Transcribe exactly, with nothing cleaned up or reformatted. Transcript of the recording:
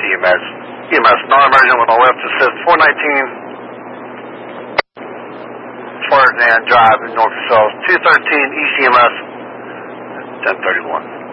E M S. E M S, non-emergent with a left assist, four nineteen Spartan Drive in Norfolk South, two thirteen E C M S, ten thirty-one.